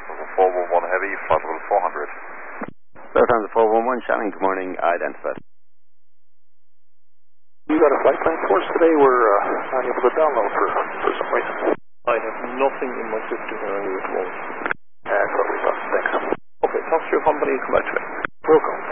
Lufthansa 411 Heavy, flight level 400. Lufthansa 411, Shannon, good morning, identified. You got a flight plan for us today? We're not able to download for some reason. I have nothing in my system here at the moment. That's what we thought. Thanks. Okay, talk to your company and come back to me. Welcome.